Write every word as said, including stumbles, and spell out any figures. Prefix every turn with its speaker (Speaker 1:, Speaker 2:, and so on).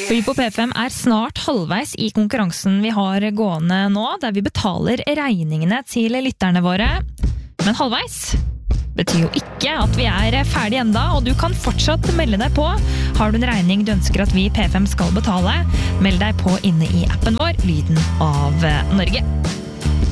Speaker 1: Vi på P fem er snart halvveis i konkurransen vi har gående nå, der vi betaler regningene til lytterne våre. Men halvveis betyr jo ikke at vi er ferdig enda, og du kan fortsatt melde deg på. Har du en regning du ønsker at vi i P fem skal betale, meld deg på inne i appen vår, Lyden av Norge.